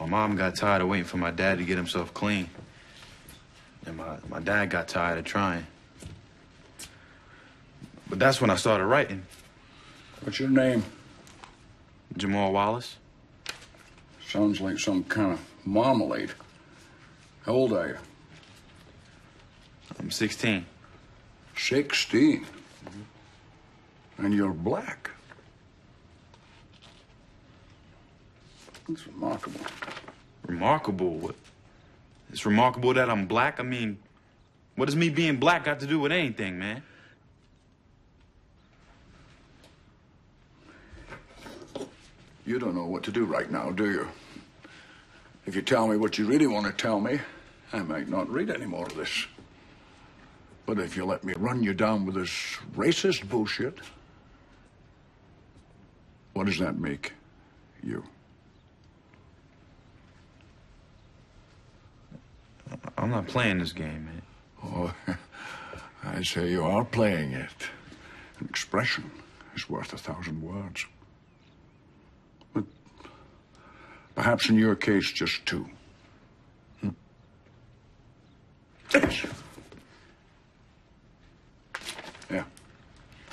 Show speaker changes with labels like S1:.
S1: mom got tired of waiting for my dad to get himself clean. And my dad got tired of trying. But that's when I started writing.
S2: What's your name?
S1: Jamal Wallace.
S2: Sounds like some kind of marmalade. How old are you?
S1: I'm 16.
S2: 16? And you're black. That's remarkable.
S1: Remarkable? What? It's remarkable that I'm black? I mean, what does me being black got to do with anything, man?
S2: You don't know what to do right now, do you? If you tell me what you really want to tell me, I might not read any more of this. But if you let me run you down with this racist bullshit, what does that make you?
S1: I'm not playing this game, man.
S2: Oh, I say you are playing it. An expression is worth 1,000 words. But perhaps in your case, just two. Hmm?